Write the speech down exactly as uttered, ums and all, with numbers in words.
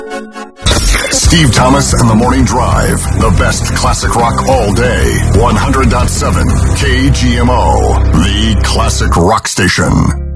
Steve Thomas and the Morning Drive. The best classic rock all day. one hundred point seven K G M O. The classic rock station.